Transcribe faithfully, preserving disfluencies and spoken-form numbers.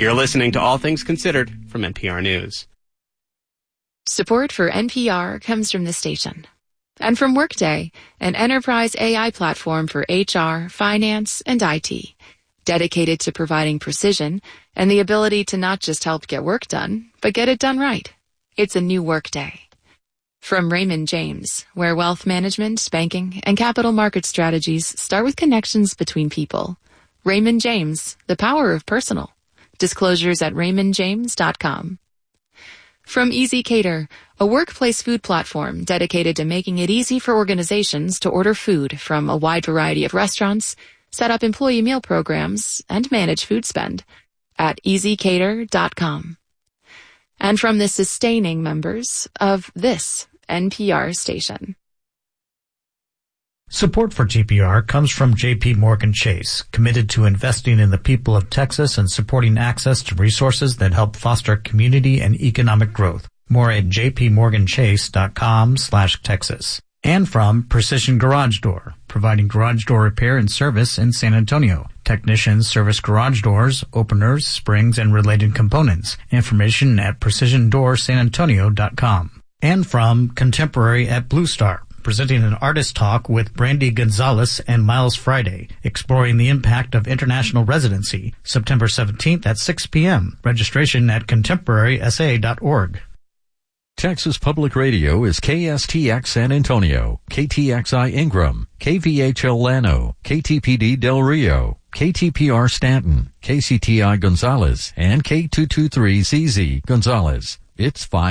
You're listening to All Things Considered from N P R News. Support for N P R comes from the station and from Workday, an enterprise A I platform for H R, finance, and I T, dedicated to providing precision and the ability to not just help get work done, but get it done right. It's a new Workday. From Raymond James, where wealth management, banking, and capital market strategies start with connections between people. Raymond James, the power of personal. Disclosures at raymond james dot com. From Easy Cater, a workplace food platform dedicated to making it easy for organizations to order food from a wide variety of restaurants, set up employee meal programs, and manage food spend at easy cater dot com. And from the sustaining members of this N P R station. Support for T P R comes from J P Morgan Chase, committed to investing in the people of Texas and supporting access to resources that help foster community and economic growth. More at j p morgan chase dot com slash Texas. And from Precision Garage Door, providing garage door repair and service in San Antonio. Technicians service garage doors, openers, springs, and related components. Information at precision door san antonio dot com. And from Contemporary at Blue Star, presenting an artist talk with Brandy Gonzalez and Miles Friday, exploring the impact of international residency, September seventeenth at six p.m. Registration at contemporary s a dot org. Texas Public Radio is K S T X San Antonio, K T X I Ingram, K V H L Llano, K T P D Del Rio, K T P R Stanton, K C T I Gonzales, and K two twenty-three Z Z Gonzales. It's five